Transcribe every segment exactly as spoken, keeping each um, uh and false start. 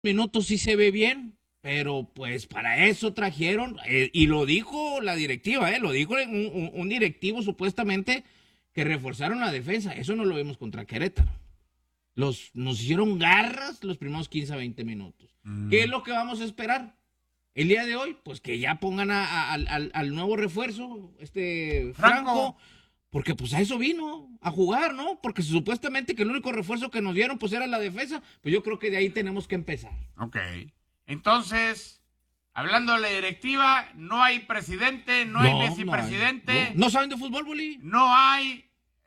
Minutos sí se ve bien, pero pues para eso trajeron, eh, y lo dijo la directiva, eh, lo dijo un, un, un directivo supuestamente que reforzaron la defensa. Eso no lo vimos contra Querétaro. Los, nos hicieron garras los primeros quince a veinte minutos. Mm. ¿Qué es lo que vamos a esperar? El día de hoy, pues que ya pongan a, a, al, al nuevo refuerzo, este Franco, Franco, porque pues a eso vino, a jugar, ¿no? Porque supuestamente que el único refuerzo que nos dieron pues era la defensa, pues yo creo que de ahí tenemos que empezar. Ok, entonces, hablando de la directiva, no hay presidente, no, no hay vicepresidente. No, no. ¿No saben de fútbol, Boli? No hay,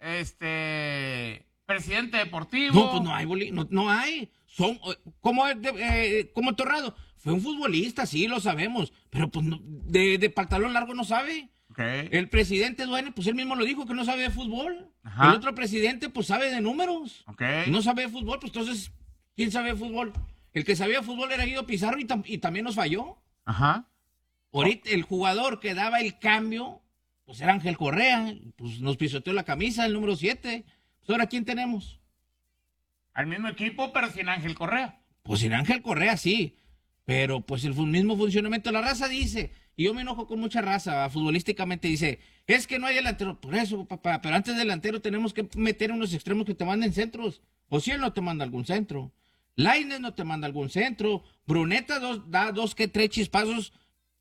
este, presidente deportivo. No, pues no hay, Boli, no, no hay. Son, como, eh, como Torrado, fue un futbolista, sí, lo sabemos, pero pues no, de, de pantalón largo no sabe. Okay. El presidente Duane, pues él mismo lo dijo, que no sabe de fútbol. Ajá. El otro presidente, pues sabe de números. Okay. No sabe de fútbol, pues entonces, ¿quién sabe de fútbol? El que sabía de fútbol era Guido Pizarro y, tam y también nos falló. Ajá. Ahorita el jugador que daba el cambio, pues era Ángel Correa, pues nos pisoteó la camisa, el número siete. Pues ahora, ¿quién tenemos? Al mismo equipo, pero sin Ángel Correa. Pues sin Ángel Correa, sí. Pero pues el mismo funcionamiento, la raza dice, y yo me enojo con mucha raza, futbolísticamente dice, es que no hay delantero. Por eso, papá, pero antes delantero tenemos que meter unos extremos que te manden centros. O si él no te manda algún centro. Lainez no te manda algún centro. Bruneta dos, da dos que tres chispazos.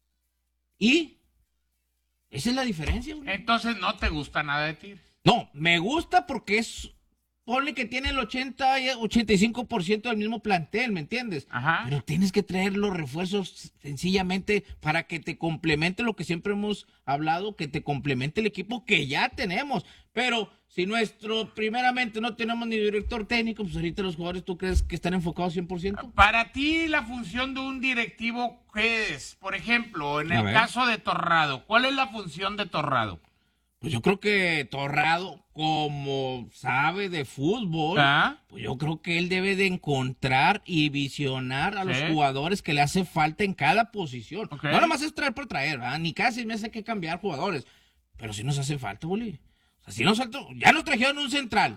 Y esa es la diferencia, güey. Entonces no te gusta nada de Tigres. No, me gusta porque es... Ponle que tiene el ochenta, ochenta y cinco por ciento del mismo plantel, ¿me entiendes? Ajá. Pero tienes que traer los refuerzos sencillamente para que te complemente lo que siempre hemos hablado, que te complemente el equipo que ya tenemos. Pero si nuestro, primeramente, no tenemos ni director técnico, pues ahorita los jugadores, ¿tú crees que están enfocados cien por ciento? Para ti, la función de un directivo, ¿qué es? Por ejemplo, en el caso de Torrado, ¿cuál es la función de Torrado? Pues yo creo que Torrado, como sabe de fútbol, ¿ah? Pues yo creo que él debe de encontrar y visionar a ¿sí? los jugadores que le hace falta en cada posición. Okay. No nada más es traer por traer, ¿verdad? Ni casi me hace que cambiar jugadores. Pero si nos hace falta, Boli. O sea, si nos falta, ya nos trajeron un central.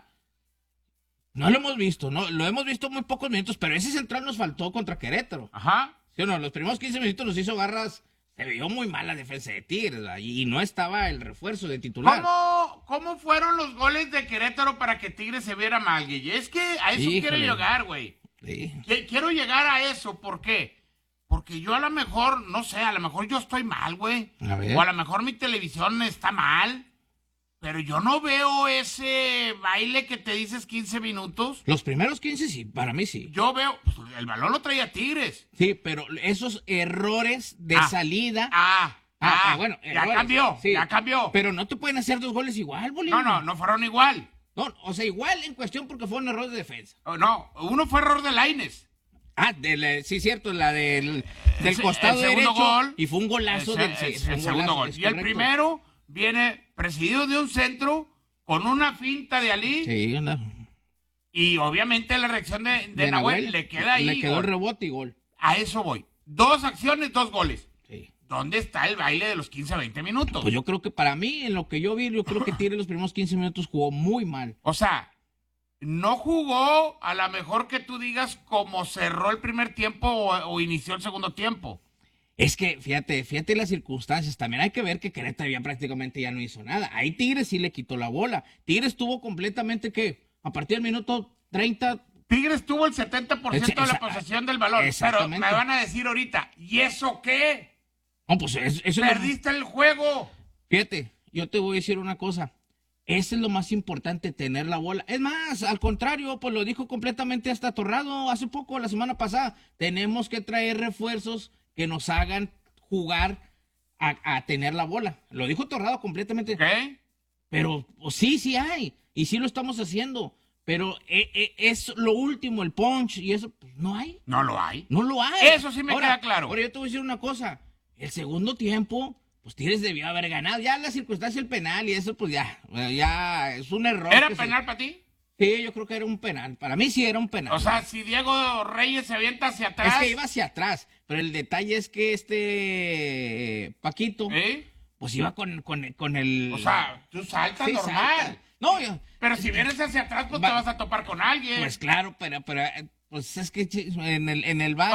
No lo hemos visto, no, lo hemos visto muy pocos minutos, pero ese central nos faltó contra Querétaro. Ajá. ¿Sí o no? Los primeros quince minutos nos hizo garras. Se vio muy mal la defensa de Tigres, ¿verdad? Y no estaba el refuerzo de titular. ¿Cómo, ¿Cómo fueron los goles de Querétaro para que Tigres se viera mal, Guille? Es que a eso Híjole. quiero llegar, güey. Sí. Quiero llegar a eso, ¿por qué? Porque yo a lo mejor, no sé, a lo mejor yo estoy mal, güey. O a lo mejor mi televisión está mal. Pero yo no veo ese baile que te dices quince minutos. Los primeros quince sí, para mí sí. Yo veo, pues, el balón lo traía Tigres. Sí, pero esos errores de ah, salida. Ah, ah, ah, ah bueno. Ya errores, cambió, sí. ya cambió. Pero no te pueden hacer dos goles igual, Bolívar. No, no, no fueron igual. No, o sea, igual en cuestión porque fueron errores de defensa. Oh, no, uno fue error de Lainez. Ah, de la, sí, cierto, la del, del el, costado el derecho. Gol, y fue un golazo. El, del, sí, el, un el segundo golazo, gol. Y el primero viene presidido de un centro con una finta de Ali. Sí, anda. Y obviamente la reacción de, de, de Nahuel, Nahuel le queda ahí. Le quedó gol. el rebote y gol. A eso voy. Dos acciones, dos goles. Sí. ¿Dónde está el baile de los quince a veinte minutos? Pues yo creo que para mí, en lo que yo vi, yo creo que Tigres los primeros quince minutos jugó muy mal. O sea, no jugó a lo mejor que tú digas como cerró el primer tiempo o, o inició el segundo tiempo. Es que, fíjate, fíjate las circunstancias. También hay que ver que Querétaro ya prácticamente ya no hizo nada. Ahí Tigres sí le quitó la bola. Tigres tuvo completamente, ¿qué? A partir del minuto treinta... Tigres tuvo el setenta por ciento de la posesión del balón. Pero me van a decir ahorita, ¿y eso qué? No, pues eso, eso Perdiste es lo... el juego. Fíjate, yo te voy a decir una cosa. Eso es lo más importante, tener la bola. Es más, al contrario, pues lo dijo completamente hasta Torrado hace poco, la semana pasada. Tenemos que traer refuerzos que nos hagan jugar a, a tener la bola. Lo dijo Torrado completamente. ¿Qué? Pero pues, sí, sí hay. Y sí lo estamos haciendo. Pero eh, eh, es lo último, el punch y eso, pues no hay. No lo hay. No lo hay. Eso sí me ahora, queda claro. Ahora yo te voy a decir una cosa. El segundo tiempo, pues Tigres debió haber ganado. Ya la circunstancia del penal y eso, pues ya, ya es un error. ¿Era penal se... para ti? Sí, yo creo que era un penal. Para mí sí era un penal. O sea, si Diego Reyes se avienta hacia atrás. Es que iba hacia atrás, pero el detalle es que este Paquito, ¿eh? Pues iba con, con, con el... O sea, tú saltas sí, normal. Salta. No, yo... Pero si vienes hacia atrás, pues va... te vas a topar con alguien. Pues claro, pero, pero Pues es que en el, en el bar